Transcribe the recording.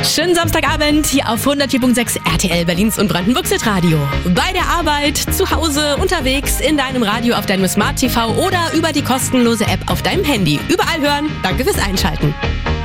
Schönen Samstagabend hier auf 104.6 RTL Berlins und Brandenburgs Radio. Bei der Arbeit, zu Hause, unterwegs, in deinem Radio, auf deinem Smart TV oder über die kostenlose App auf deinem Handy. Überall hören. Danke fürs Einschalten.